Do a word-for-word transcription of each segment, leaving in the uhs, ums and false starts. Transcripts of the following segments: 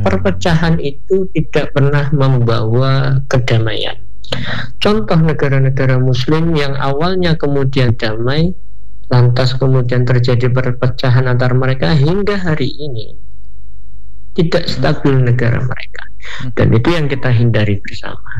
perpecahan itu tidak pernah membawa kedamaian. Contoh negara-negara Muslim yang awalnya kemudian damai, lantas kemudian terjadi perpecahan antar mereka hingga hari ini tidak stabil negara mereka, dan itu yang kita hindari bersama.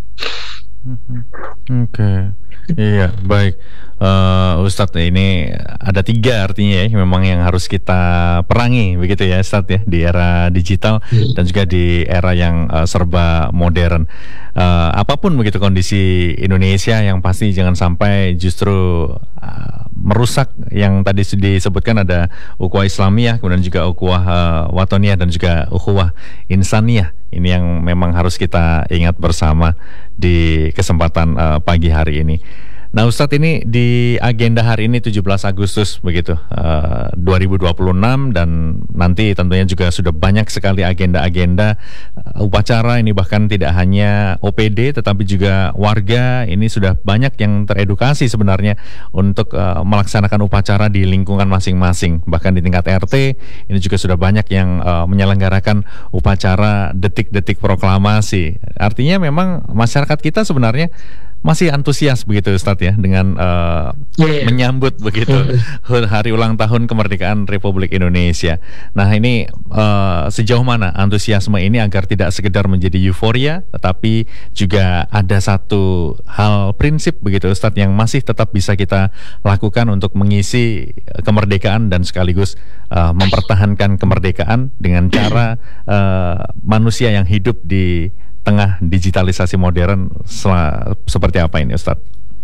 Oke, okay. Iya, baik. Uh, Ustadz, ini ada tiga artinya ya, memang yang harus kita perangi, begitu ya Ustadz ya, di era digital hmm. dan juga di era yang uh, serba modern. Uh, apapun begitu kondisi Indonesia, yang pasti jangan sampai justru uh, merusak yang tadi disebutkan, ada ukhuwah Islamiyah, kemudian juga ukhuwah uh, watoniyah dan juga ukhuwah insaniyah. Ini yang memang harus kita ingat bersama di kesempatan uh, pagi hari ini. Nah Ustadz, ini di agenda hari ini tujuh belas Agustus begitu uh, dua ribu dua puluh enam, dan nanti tentunya juga sudah banyak sekali agenda-agenda uh, upacara ini, bahkan tidak hanya O P D tetapi juga warga ini sudah banyak yang teredukasi sebenarnya untuk uh, melaksanakan upacara di lingkungan masing-masing. Bahkan di tingkat R T ini juga sudah banyak yang uh, menyelenggarakan upacara detik-detik proklamasi. Artinya memang masyarakat kita sebenarnya masih antusias begitu Ustadz ya, dengan uh, yeah, yeah. menyambut begitu hari ulang tahun kemerdekaan Republik Indonesia. Nah ini uh, sejauh mana antusiasme ini agar tidak sekedar menjadi euforia, tetapi juga ada satu hal prinsip begitu Ustadz yang masih tetap bisa kita lakukan untuk mengisi kemerdekaan dan sekaligus uh, mempertahankan kemerdekaan dengan cara uh, manusia yang hidup di tengah digitalisasi modern sel- seperti apa ini Ustadz?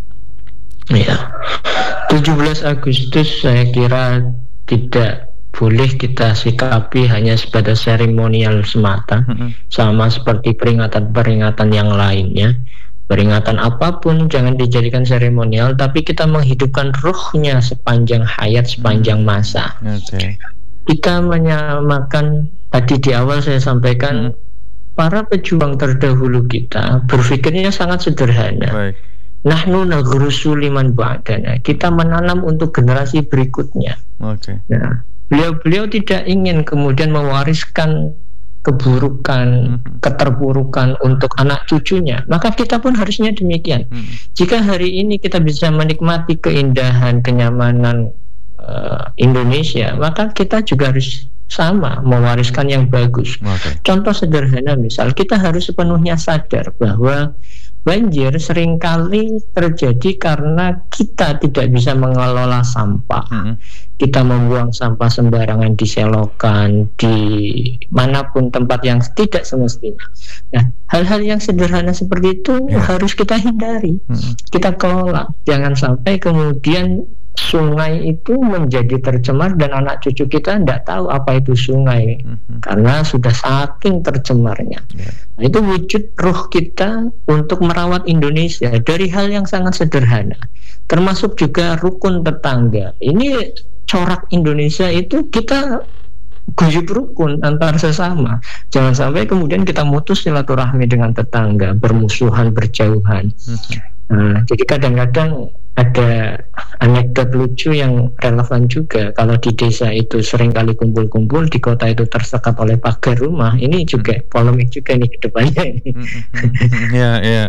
Ya, tujuh belas Agustus saya kira tidak boleh kita sikapi hanya sebatas seremonial semata, mm-hmm. sama seperti peringatan-peringatan yang lainnya. Peringatan apapun jangan dijadikan seremonial, tapi kita menghidupkan ruhnya sepanjang hayat, sepanjang masa. Okay. Kita menyamakan, tadi di awal saya sampaikan, mm-hmm. para pejuang terdahulu kita berpikirnya sangat sederhana. Baik. Nahnu naghrusu liman ba'dana. Kita menanam untuk generasi berikutnya. Okay. Nah, beliau-beliau tidak ingin kemudian mewariskan keburukan, mm-hmm. keterpurukan untuk anak cucunya. Maka kita pun harusnya demikian. Mm-hmm. Jika hari ini kita bisa menikmati keindahan, kenyamanan uh, Indonesia, maka kita juga harus sama mewariskan yang bagus. Okay. Contoh sederhana, misal kita harus sepenuhnya sadar bahwa banjir seringkali terjadi karena kita tidak bisa mengelola sampah. Mm-hmm. Kita membuang sampah sembarangan di selokan, di manapun tempat yang tidak semestinya. Nah, hal-hal yang sederhana seperti itu yeah. harus kita hindari. Mm-hmm. Kita kelola, jangan sampai kemudian sungai itu menjadi tercemar dan anak cucu kita tidak tahu apa itu sungai, mm-hmm. karena sudah saking tercemarnya. Yeah. Nah, itu wujud ruh kita untuk merawat Indonesia dari hal yang sangat sederhana, termasuk juga rukun tetangga. Ini corak Indonesia itu kita guyub rukun antar sesama. Jangan sampai kemudian kita mutus silaturahmi dengan tetangga, bermusuhan, berjauhan. Mm-hmm. Nah, jadi kadang-kadang ada anekdot lucu yang relevan juga. Kalau di desa itu sering kali kumpul-kumpul, di kota itu tersekat oleh pagar rumah. Ini juga polemik juga nih ke depannya ini. Iya, iya.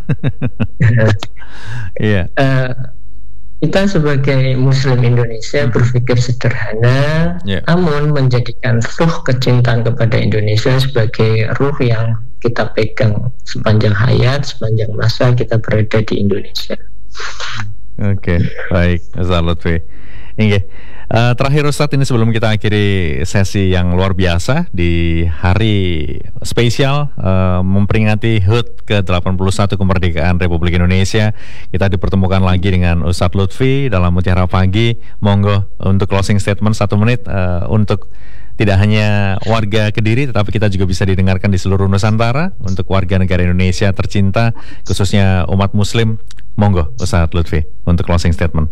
Iya. Kita sebagai Muslim Indonesia berpikir sederhana, yeah. namun menjadikan ruh kecintaan kepada Indonesia sebagai ruh yang kita pegang sepanjang hayat, sepanjang masa kita berada di Indonesia. Oke, okay, baik, Ustaz Lutfi. Oke, uh, terakhir Ustadz, ini sebelum kita akhiri sesi yang luar biasa di hari spesial uh, memperingati H U T ke delapan puluh satu kemerdekaan Republik Indonesia, kita dipertemukan lagi dengan Ustadz Lutfi dalam Mutiara Pagi. Monggo untuk closing statement satu menit uh, untuk tidak hanya warga Kediri, tetapi kita juga bisa didengarkan di seluruh Nusantara untuk warga negara Indonesia tercinta, khususnya umat Muslim. Monggo, Ustadz Lutfi, untuk closing statement.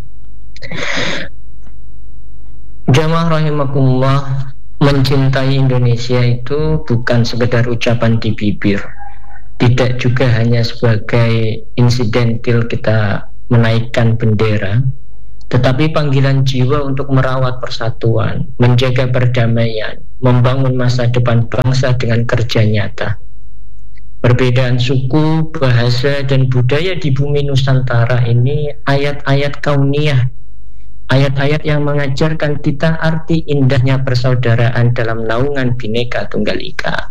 Jamaah rahimakumullah, mencintai Indonesia itu bukan sekedar ucapan di bibir, tidak juga hanya sebagai insidental kita menaikkan bendera, tetapi panggilan jiwa untuk merawat persatuan, menjaga perdamaian, membangun masa depan bangsa dengan kerja nyata. Perbedaan suku, bahasa, dan budaya di bumi Nusantara ini ayat-ayat kauniyah, ayat-ayat yang mengajarkan kita arti indahnya persaudaraan dalam naungan Bhinneka Tunggal Ika.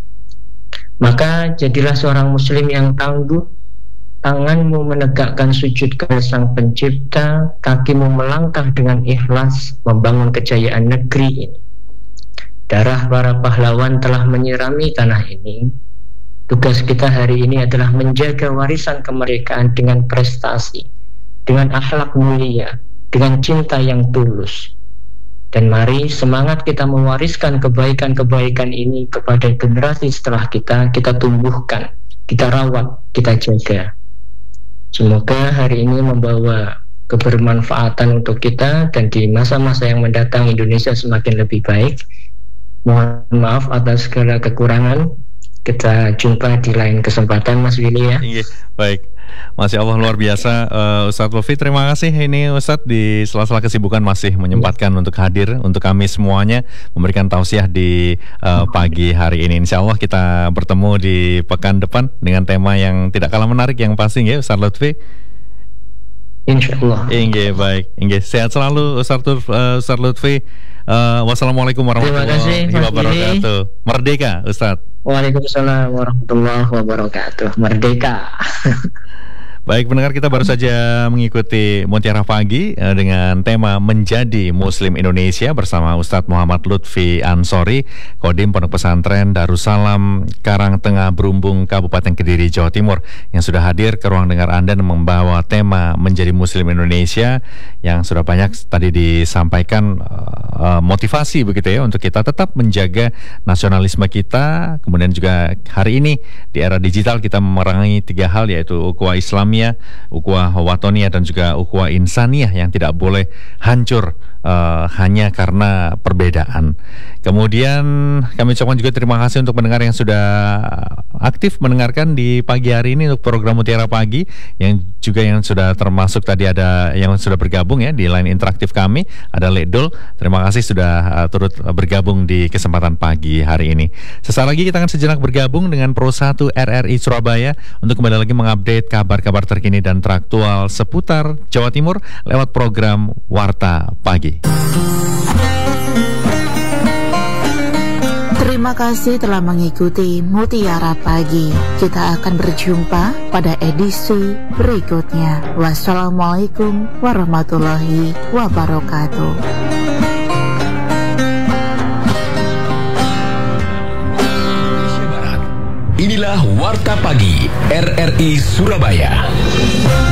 Maka jadilah seorang muslim yang tangguh, tanganmu menegakkan sujud ke Sang Pencipta, kakimu melangkah dengan ikhlas membangun kejayaan negeri ini. Darah para pahlawan telah menyirami tanah ini. Tugas kita hari ini adalah menjaga warisan kemerdekaan dengan prestasi, dengan akhlak mulia, dengan cinta yang tulus. Dan mari semangat kita mewariskan kebaikan-kebaikan ini kepada generasi setelah kita, kita tumbuhkan, kita rawat, kita jaga. Semoga hari ini membawa kebermanfaatan untuk kita, dan di masa-masa yang mendatang Indonesia semakin lebih baik. Mohon maaf atas segala kekurangan. Kita jumpa di lain kesempatan, Mas Willy ya. Iya, baik. Masya Allah, luar biasa uh, Ustadz Lutfi. Terima kasih ini Ustadz di sela-sela kesibukan masih menyempatkan ya. untuk hadir untuk kami semuanya memberikan tausiah di uh, pagi hari ini. Insya Allah kita bertemu di pekan depan dengan tema yang tidak kalah menarik yang pasti ya Ustadz Lutfi. Insya Allah. Inge, baik. Inge, sehat selalu Ustadz uh, Ustadz Lutfi. Uh, wassalamualaikum warahmatullahi wabarakatuh. Merdeka Ustadz. Waalaikumsalam warahmatullahi wabarakatuh. Merdeka. Baik pendengar, kita baru saja mengikuti Mutiara Pagi eh, dengan tema Menjadi Muslim Indonesia bersama Ustadz Muhammad Lutfi Ansori, Kodim Pondok Pesantren Darussalam Karangtengah Berumbung, Kabupaten Kediri, Jawa Timur, yang sudah hadir ke ruang dengar Anda dan membawa tema Menjadi Muslim Indonesia yang sudah banyak tadi disampaikan uh, motivasi begitu ya untuk kita tetap menjaga nasionalisme kita. Kemudian juga hari ini di era digital kita memerangi tiga hal, yaitu ukhuwah Islam, ukhuwah watoniyah, dan juga ukhuwah insaniyah yang tidak boleh hancur uh, hanya karena perbedaan. Kemudian kami ucapkan juga terima kasih untuk pendengar yang sudah aktif mendengarkan di pagi hari ini untuk program Mutiara Pagi, yang juga yang sudah termasuk tadi ada yang sudah bergabung ya di line interaktif kami, ada Ledol. Terima kasih sudah uh, turut bergabung di kesempatan pagi hari ini. Sesaat lagi kita akan sejenak bergabung dengan Pro satu R R I Surabaya untuk kembali lagi mengupdate kabar-kabar terkini dan teraktual seputar Jawa Timur lewat program Warta Pagi. Terima kasih telah mengikuti Mutiara Pagi. Kita akan berjumpa pada edisi berikutnya. Wassalamualaikum warahmatullahi wabarakatuh. Inilah Warta Pagi R R I Surabaya.